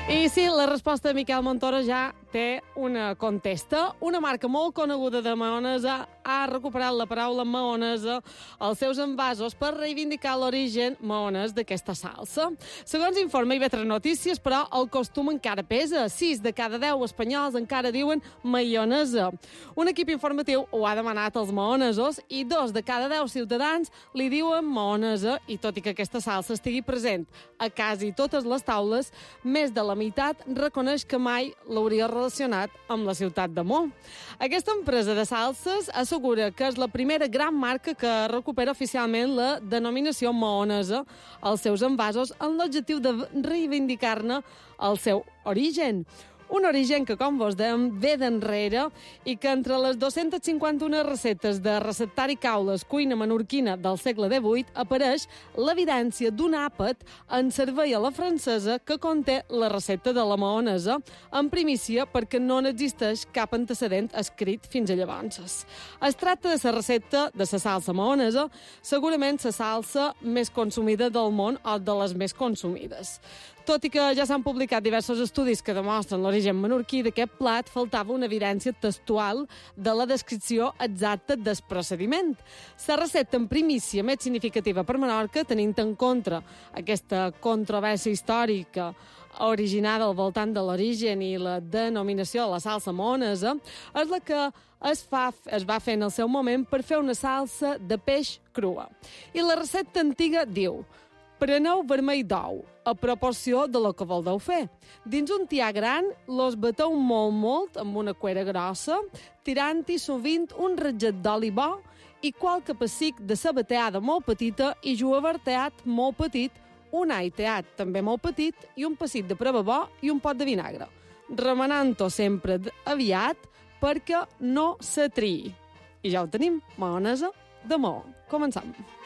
I sí, la resposta de Miquel Montoro ja té una contesta. Una marca molt coneguda de maonesa ha recuperat la paraula maonesa als seus envasos per reivindicar l'origen maonès d'aquesta salsa. Segons informa IB3 Notícies, però, el costum encara pesa. 6 de cada 10 espanyols encara diuen maionesa. Un equip informatiu ho ha demanat als maonesos i 2 de cada 10 ciutadans li diuen maonesa, i tot i que aquesta salsa estigui present a quasi totes les taules, més de la meitat reconeix que mai l'hauria relacionat amb la ciutat de Mo. Aquesta empresa de salses assegura que és la primera gran marca que recupera oficialment la denominació maonesa als seus envasos amb l'objectiu de reivindicar-ne el seu origen. Un origen que, com vos dèiem, ve d'enrere i que entre les 251 receptes de receptari caules cuina menorquina del segle XVIII apareix l'evidència d'un àpat en servei a la francesa que conté la recepta de la maonesa, en primícia perquè no n'existeix cap antecedent escrit fins a llavors. Es tracta de la recepta de la salsa maonesa, segurament la salsa més consumida del món o de les més consumides. Tot i que ja s'han publicat diversos estudis que demostren l'origen menorquí d'aquest plat, faltava una evidència textual de la descripció exacta del procediment. La recepta en primícia més significativa per Menorca, tenint en compte aquesta controvèrsia històrica originada al voltant de l'origen i la denominació de la salsa maonesa, és la que es va fer en el seu moment per fer una salsa de peix crua. I la recepta antiga diu: preneu vermell d'ou, a proporció de lo que voldeu fer. Dins un tià gran, los bateu molt amb una cuera grossa, tirant-hi sovint un ratget d'oli bo i qualque pessic de sabateada molt petita i juaverteat molt petit, un all teat també molt petit i un pessic de prava bo i un pot de vinagre. Remenant-ho sempre aviat perquè no s'atriï. I ja ho tenim, maonesa de Mo. Començam.